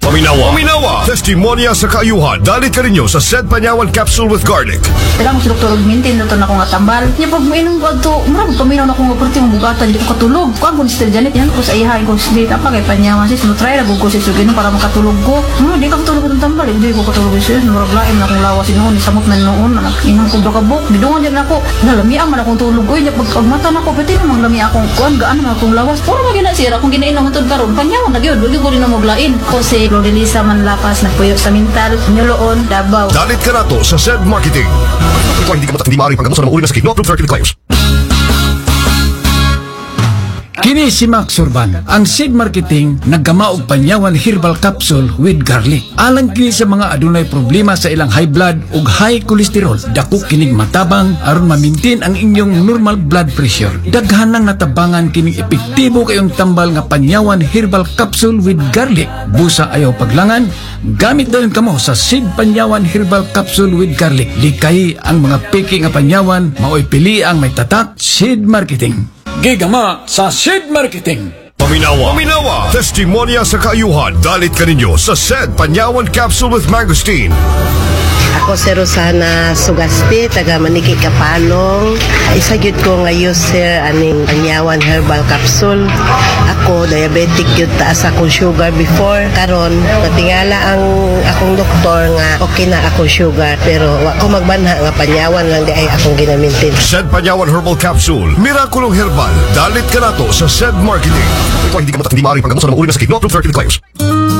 Paminawa. Testimonya sa kaayuhan. Dalit ka ninyo sa Sed Panyawan Capsule with Garlic. Kailangan ko si doktor mintin na ako nga tambal. Niya pag mainom ko ito, marami paminaw na akong operti mong bugatan, di ko katulog. Kung ako ni Sister Janet, yan ko sa ihain ko si Dita pa kay Panyawan sis, try na ko si Sugino para makatulog ko. Di ka katulog ko ng tambal, hindi ko katulog sis, maraglaim na akong lawas noon, isamot na noon, inang ko bakabok, bidungan dyan ako, nalamiang man akong tulog ko, niya pagmata na ko, pati namang lami akong kuan, gaan naman akong lawas, puro maginasira, kung ginainom ito karon Panyawan, nagyod, wagi ko rin na maglain. Ko si Lodelisa Manlapas, nagpuyo sa Mintal, Nyoloon, Davao. Dalit ka na to sa Sed Marketing. Ito ay hindi maaaring panggamot sa mga uri na sakit. No approved therapeutic claims. Kini si Max Urban, ang Seed Marketing naggamaog Panyawan Herbal Capsule with Garlic. Alang kini sa mga adunay problema sa ilang high blood ug high cholesterol, dako kining matabang aron ma-maintain ang inyong normal blood pressure. Daghan nang natabangan kining epektibo kayong tambal nga Panyawan Herbal Capsule with Garlic. Busa ayaw paglangan, gamit dayon kamo sa Seed Panyawan Herbal Capsule with Garlic. Likay ang mga piki nga Panyawan, maoy pili ang may tatak. Seed Marketing. Gigama sa Seed Marketing. Paminawa. Testimonya sa kaayuhan. Dalit ka ninyo sa Sed Panyawan Capsule with Mangosteen. Ako si Rosana Sugasti, taga Maniki Kapalong. Isagyod ko ngayon sir aning Panyawan Herbal Capsule. Ako diabetic yun, taas akong sugar before. Karon natingala ang akong doktor nga okay na akong sugar, pero wa ko magbanha nga Panyawan lang di ay akong ginamintin. Sed Panyawan Herbal Capsule. Mirakulong herbal. Dalit ka na to sa Sed Marketing. Ito ay hindi maaring panggamot sa mga uri na sakit. No approved therapeutic claims.